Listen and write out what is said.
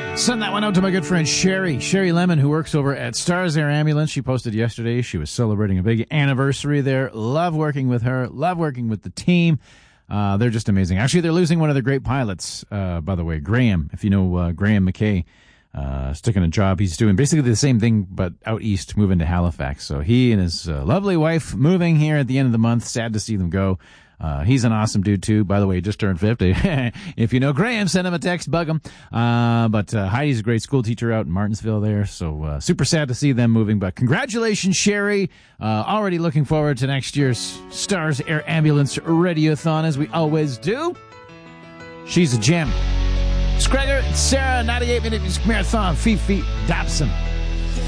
Send that one out to my good friend Sherry Lemon, who works over at Stars Air Ambulance. She posted yesterday. She was celebrating a big anniversary there. Love working with her. Love working with the team. They're just amazing. Actually, they're losing one of their great pilots, by the way, Graham. If you know Graham McKay, sticking a job. He's doing basically the same thing, but out east, moving to Halifax. So he and his lovely wife moving here at the end of the month. Sad to see them go. He's an awesome dude, too. By the way, he just turned 50. If you know Graham, send him a text, bug him. But Heidi's a great school teacher out in Martinsville there, so super sad to see them moving. But congratulations, Sherry. Already looking forward to next year's Stars Air Ambulance Radiothon, as we always do. She's a gem. It's Gregor, it's Sarah, 98 Minute Music Marathon, Fifi Dobson.